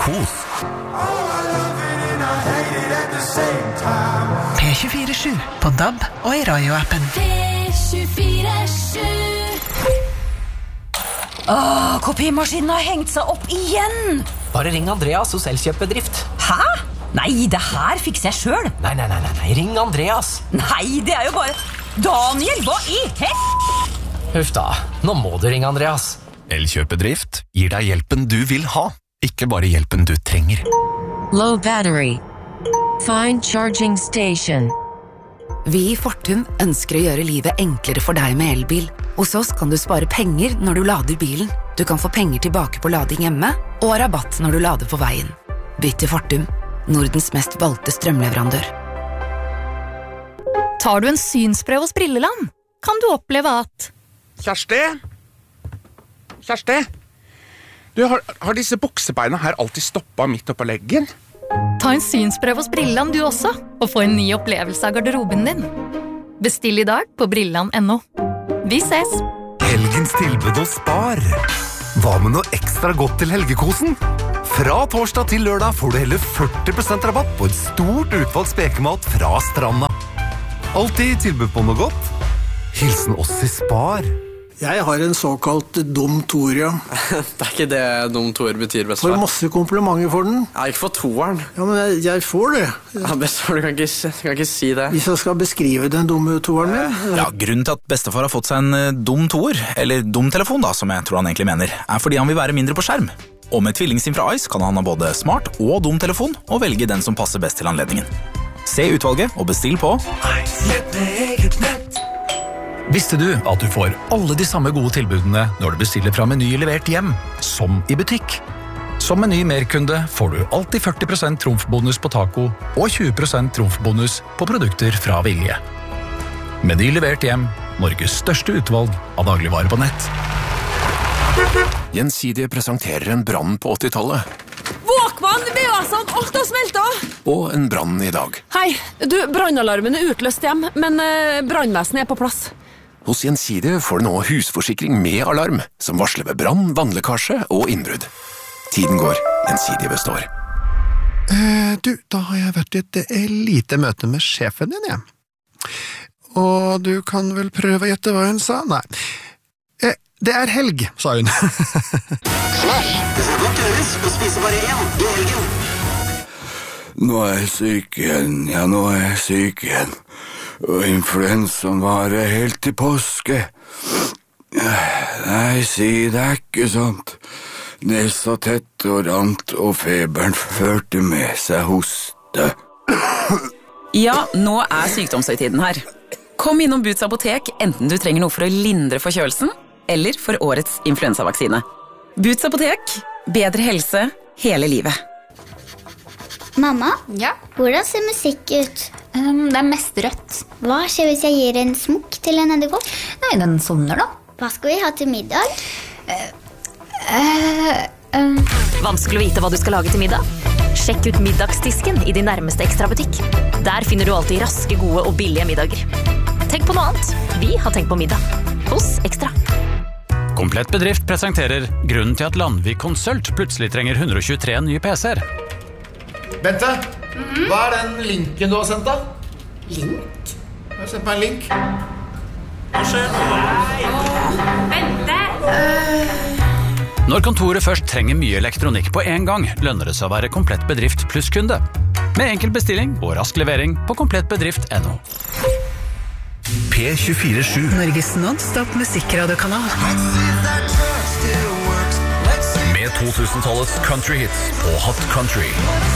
kos. P24/7 på DAB og i radioappen. P24/7. Kopimaskinen har hengt seg opp igjen. Bare ring Andreas hos Elkjøp-bedrift. Hæ? Nei, det her fikser jeg selv. Nei, ring Andreas. Nei, det er jo bare... Daniel, hva i Huff da, nå må du ringe Andreas. Elkjøp-bedrift gir deg hjelpen du vil ha, ikke bare hjelpen du trenger. Low battery. Find charging station. Vi i Fortum ønsker å gjøre livet enklere for deg med elbil. Hos oss kan du spare penger når du lader bilen. Du kan få penger tilbake på lading hjemme, og rabatt når du lader på veien. Bytt til Fortum, Nordens mest valgte strømleverandør. Tar du en synsprøve hos Brilleland, kan du oppleve at... Kjersti? Du, har disse buksebeina her alltid stoppet midt oppe på leggen? Ta en synsprøve hos Brilleland du også, og få en ny opplevelse av garderoben din. Bestill i dag på brilland.no. Vi ses! Helgens tilbud hos Spar. Hva med noe ekstra godt til helgekosen? Fra torsdag til lørdag får du hele 40% rabatt på et stort utvalg spekemat fra Stranda. Alltid tilbud på noe godt. Hilsen oss i Spar. Jeg har en såkalt dum toer, ja. Det er ikke det dum toer betyr, bestefar. Får masse komplimenter for den. Jeg ikke for toeren. Ja, men jeg får det. Ja, bestefar, du kan ikke si det. Hvis jeg skal beskrive den dumme toeren min. Ja, grunnen til at bestefar har fått seg en dum toer, eller dum telefon da, som jeg tror han egentlig mener, er fordi han vil være mindre på skjerm. Og med tvillingsim fra Ice kan han ha både smart og dum telefon, og velge den som passer best til anledningen. Se utvalget og bestill på Visste du at du får alle de samme gode tilbudene når du bestiller fra Meny levert hjem, som i butikk? Som Meny merkunde får du alltid 40% trumfbonus på taco og 20% trumfbonus på produkter fra Vilje. Meny levert hjem, Norges største utvalg av dagligvarer på nett. Gjensidige presenterer en brann på 80-tallet. Våkmann, VA-sant, alt har smeltet! Og en brann i dag. Hei, du, brannalarmen er utløst hjem, men brannvesenet er på plass. Hos Gjensidige får du nå husforsikring med alarm, som varsler ved brann, vannlekkasje og innbrudd. Tiden går, Gjensidige består. Du, da har jeg vært i et lite møte med sjefen din, ja. Og du kan vel prøve å gjette hva hun sa? Nei. Det er helg, sa hun. Smash, det skal godt gjøres å spise bare én i helgen. Nå er jeg syk igjen. Og influensaen varer helt til påske. Nei, si det er ikke sånt. Nesa tett og rant, og feberen førte med seg hoste. Ja, nå er sykdomshøytiden her. Kom innom Boots apotek, enten du trenger noe for å lindre forkjølelsen, eller for årets influensavaksine. Boots apotek, bedre helse hele livet. Mamma, hvordan ser musikk ut? Det er mest rødt. Hva skjer hvis jeg gir en smukk til en edderkopp? Nei, den sovner da. Hva skal vi ha til middag? Vanskelig å vite hva du skal lage til middag? Sjekk ut middagsdisken i din nærmeste Extra-butikk. Der finner du alltid raske, gode og billige middager. Tenk på noe annet. Vi har tenkt på middag. Hos Extra. Komplett bedrift presenterer grunnen til at Landvik Konsult plutselig trenger 123 nye PC-er. Bente, hva er den linken du har sendt da? Link? Jeg har sendt meg en link. Hva skjer nå? Bente! Når kontoret først trenger mye elektronikk på en gang, lønner det seg å være komplett bedrift pluss kunde. Med enkel bestilling og rask levering på komplettbedrift.no. P24/7 Norges non-stop musikkradiokanal. Med 2000-tallets country hits og hot country.